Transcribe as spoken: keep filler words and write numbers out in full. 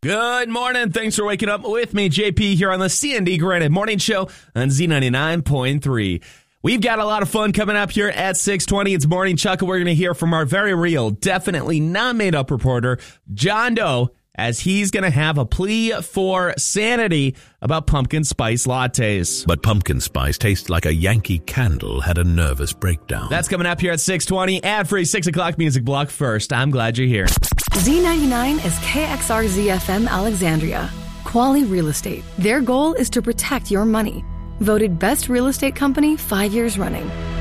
Good morning. Thanks for waking up with me, J P, here on the C and D Granite Morning Show on Z ninety-nine point three. We've got a lot of fun coming up here at six twenty. It's Morning Chuck, and we're going to hear from our very real, definitely not made up reporter, John Doe, as he's going to have a plea for sanity about pumpkin spice lattes. But pumpkin spice tastes like a Yankee Candle had a nervous breakdown. That's coming up here at six twenty. Ad-free six o'clock music block first. I'm glad you're here. Z ninety-nine is K X R Z F M Alexandria. Quali Real Estate. Their goal is to protect your money. Voted best real estate company five years running.